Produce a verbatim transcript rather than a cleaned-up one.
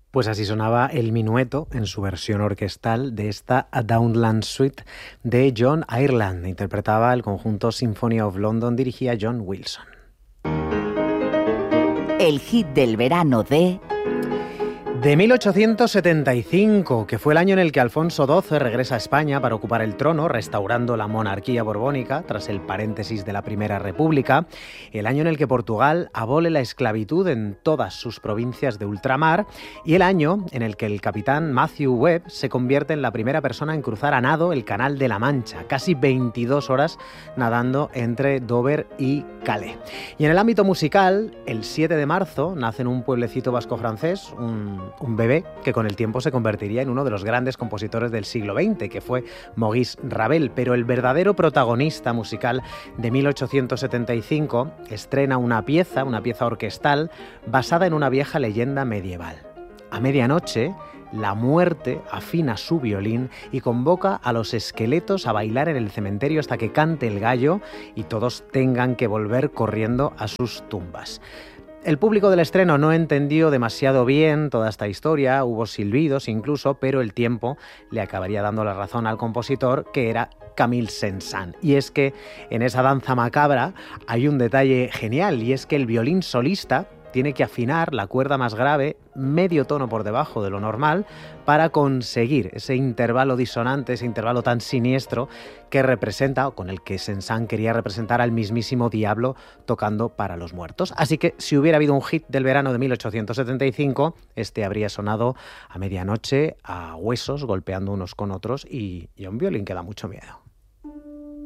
Pues así sonaba el minueto en su versión orquestal de esta A Downland Suite de John Ireland. Interpretaba el conjunto Symphony of London, dirigía John Wilson. El hit del verano de... De mil ochocientos setenta y cinco, que fue el año en el que Alfonso doce regresa a España para ocupar el trono, restaurando la monarquía borbónica tras el paréntesis de la Primera República, el año en el que Portugal abole la esclavitud en todas sus provincias de ultramar y el año en el que el capitán Matthew Webb se convierte en la primera persona en cruzar a nado el Canal de la Mancha, casi veintidós horas nadando entre Dover y Calais. Y en el ámbito musical, el siete de marzo nace en un pueblecito vasco-francés un un bebé que con el tiempo se convertiría en uno de los grandes compositores del siglo veinte, que fue Maurice Ravel, pero el verdadero protagonista musical de mil ochocientos setenta y cinco estrena una pieza, una pieza orquestal, basada en una vieja leyenda medieval. A medianoche, la muerte afina su violín y convoca a los esqueletos a bailar en el cementerio hasta que cante el gallo y todos tengan que volver corriendo a sus tumbas. El público del estreno no entendió demasiado bien toda esta historia, hubo silbidos incluso, pero el tiempo le acabaría dando la razón al compositor, que era Camille Saint-Saëns. Y es que en esa danza macabra hay un detalle genial, y es que el violín solista tiene que afinar la cuerda más grave medio tono por debajo de lo normal para conseguir ese intervalo disonante, ese intervalo tan siniestro que representa, o con el que Saint-Saëns quería representar al mismísimo diablo tocando para los muertos. Así que si hubiera habido un hit del verano de mil ochocientos setenta y cinco, este habría sonado a medianoche a huesos, golpeando unos con otros, y, y a un violín que da mucho miedo.